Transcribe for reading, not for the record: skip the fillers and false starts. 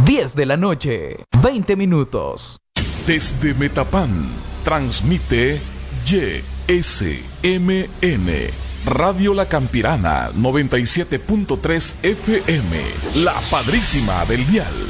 10 de la noche, 20 minutos. Desde Metapán, transmite YSMN, Radio La Campirana, 97.3 FM, la padrísima del dial.